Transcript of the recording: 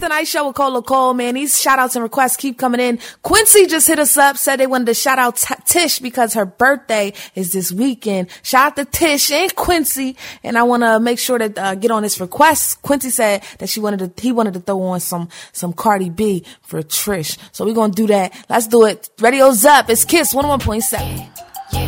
Tonight Show with Cola Cole, man. These shout outs and requests keep coming in. Quincy just hit us up, said they wanted to shout out Tish because her birthday is this weekend. Shout out to Tish and Quincy. And I want to make sure to get on this request. Quincy said that he wanted to throw on some Cardi B for Trish. So we're going to do that. Let's do it. Radio's up. It's Kiss 101.7.